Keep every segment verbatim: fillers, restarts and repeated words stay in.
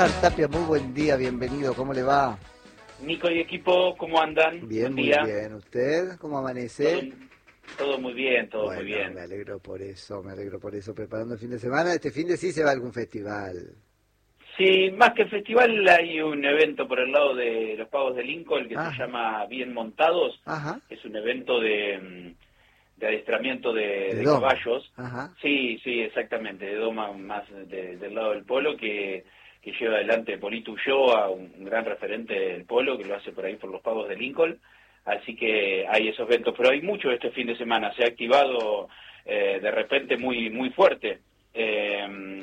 Tapia, muy buen día, bienvenido, ¿cómo le va? Nico y equipo, ¿cómo andan? Bien, muy bien. ¿Usted cómo amanece? Todo, todo muy bien, todo bueno, muy bien. Me alegro por eso, me alegro por eso. Preparando el fin de semana, este fin de sí se va a algún festival. Sí, más que festival hay un evento por el lado de los Pagos de Lincoln que Ajá. se llama Bien Montados. Ajá. Es un evento de, de adiestramiento de, De de doma. caballos. Ajá. Sí, sí, exactamente, de doma más de- del lado del polo que, que lleva adelante Polito Ulloa, un, un gran referente del polo que lo hace por ahí por los Pagos de Lincoln. Así que hay esos eventos, pero hay mucho este fin de semana, se ha activado eh, de repente muy muy fuerte eh,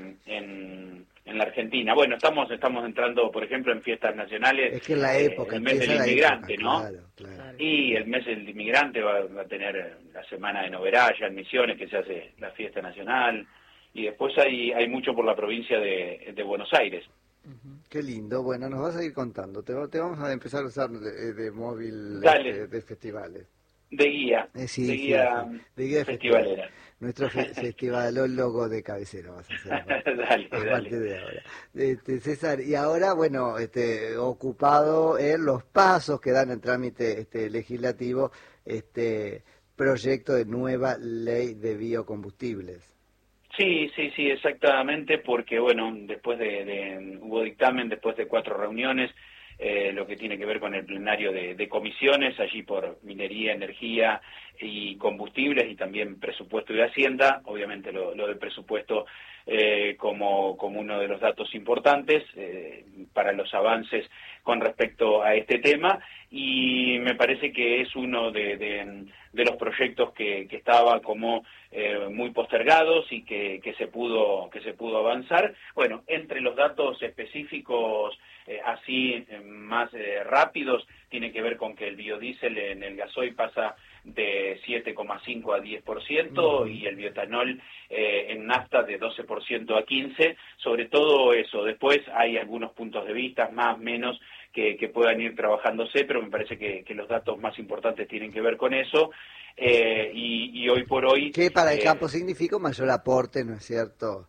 en, en la Argentina. Bueno, estamos estamos entrando, por ejemplo, en fiestas nacionales. Es que es la época, eh, el mes del empieza la inmigrante, época, ¿no? claro, claro. Y el mes del inmigrante va, va a tener la semana de Noverá, ya en Misiones, que se hace la fiesta nacional, y después hay hay mucho por la provincia de, de Buenos Aires. Qué lindo, bueno, nos vas a ir contando, te, te vamos a empezar a usar de, de móvil Dale. este, de festivales. De guía, Eh, sí, de sí, guía, sí, de guía de festivalera. festival. Nuestro fe festivalólogo de cabecera vas a hacer a partir, Dale, a dale. partir de ahora. Este, César, y ahora, bueno, este, ocupado en los pasos que dan en trámite este legislativo, este proyecto de nueva ley de biocombustibles. Sí, sí, sí, exactamente, porque bueno, después de, de hubo dictamen, después de cuatro reuniones, eh, lo que tiene que ver con el plenario de, de comisiones, allí por minería, energía y combustibles y también presupuesto y hacienda, obviamente lo, lo del presupuesto eh, como, como uno de los datos importantes eh, para los avances con respecto a este tema, y me parece que es uno de, de, de los proyectos que, que estaba como eh, muy postergados y que, que se pudo que se pudo avanzar. Bueno, entre los datos específicos eh, así eh, más eh, rápidos, tiene que ver con que el biodiesel en el gasoil pasa de siete coma cinco a diez por ciento uh-huh. y el bioetanol eh, en nafta de doce por ciento a quince por ciento, sobre todo eso. Después hay algunos puntos de vista, más, menos, que, que puedan ir trabajándose, pero me parece que, que los datos más importantes tienen que ver con eso, eh, y, y hoy por hoy... Que para el eh, campo significa un mayor aporte, ¿no es cierto?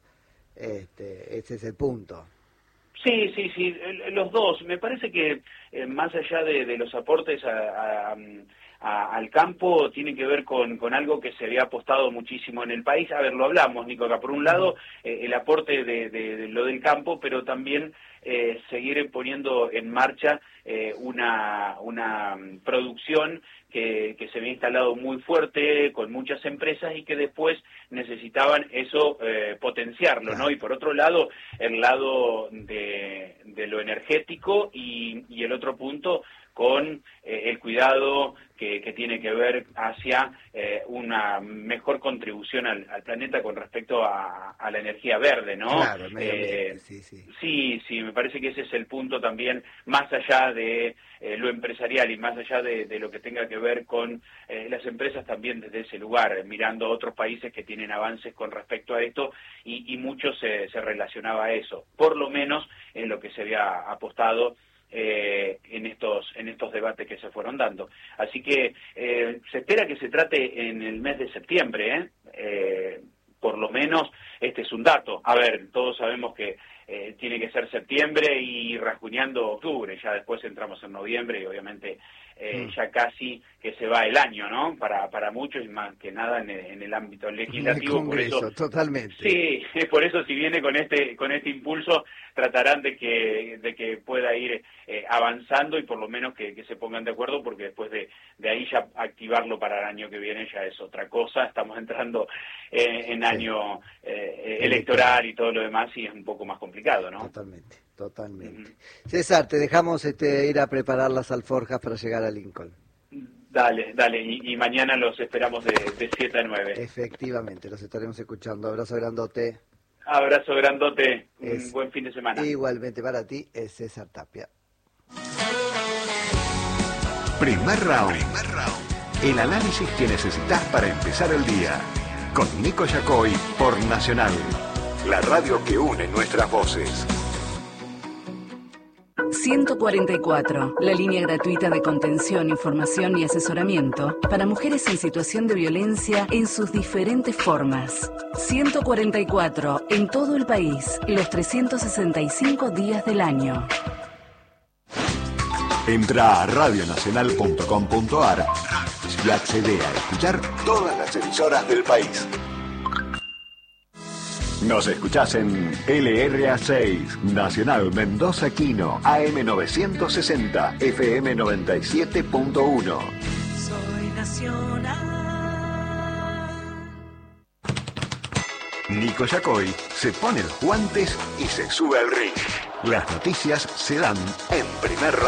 Este, ese es el punto. Sí, sí, sí, los dos. Me parece que eh, más allá de, de los aportes a, a, a, al campo, tiene que ver con, con algo que se había apostado muchísimo en el país. A ver, lo hablamos, Nico, acá por un lado eh, el aporte de, de, de lo del campo, pero también eh, seguir poniendo en marcha eh, una, una producción que, que se había instalado muy fuerte con muchas empresas y que después necesitaban eso eh, potenciarlo, ¿no? Y por otro lado, el lado de, de lo energético y, y el otro punto con eh, el cuidado que, que tiene que ver hacia eh, una mejor contribución al, al planeta con respecto a, a la energía verde, ¿no? Claro, el medio ambiente, eh, sí, sí. Sí, sí, me parece que ese es el punto también, más allá de eh, lo empresarial y más allá de, de lo que tenga que ver con eh, las empresas también desde ese lugar, mirando a otros países que tienen avances con respecto a esto, y, y mucho se, se relacionaba a eso, por lo menos en lo que se había apostado Eh, en estos en estos debates que se fueron dando. Así que eh, se espera que se trate en el mes de septiembre, ¿eh? Eh, por lo menos este es un dato. A ver, todos sabemos que eh, tiene que ser septiembre y rasguñando octubre, ya después entramos en noviembre y obviamente eh, mm. ya casi que se va el año, ¿no? Para para muchos y más que nada en el, en el ámbito legislativo. En el Congreso, por eso, totalmente. Sí, por eso si viene con este con este impulso tratarán de que de que pueda ir eh, avanzando y por lo menos que, que se pongan de acuerdo, porque después de, de ahí ya activarlo para el año que viene ya es otra cosa. Estamos entrando eh, en año eh, electoral y todo lo demás y es un poco más complicado, ¿no? Totalmente, totalmente. Uh-huh. César, te dejamos este, ir a preparar las alforjas para llegar a Lincoln. Dale, dale, y, y mañana los esperamos de, de siete a nueve. Efectivamente, los estaremos escuchando. Abrazo grandote. Abrazo grandote, es, un buen fin de semana. Igualmente para ti, es César Tapia. Primer round. Primer round. El análisis que necesitas para empezar el día. Con Nico Yacoy por Nacional. La radio que une nuestras voces. ciento cuarenta y cuatro, la línea gratuita de contención, información y asesoramiento para mujeres en situación de violencia en sus diferentes formas. ciento cuarenta y cuatro, en todo el país, los trescientos sesenta y cinco días del año. Entra a radio nacional punto com punto a r y accede a escuchar todas las emisoras del país. Nos escuchás en L R A seis, Nacional Mendoza Quino, A M novecientos sesenta, F M noventa y siete punto uno. Soy nacional. Nico Yacoy se pone los guantes y se sube al ring. Las noticias se dan en Primer Radio.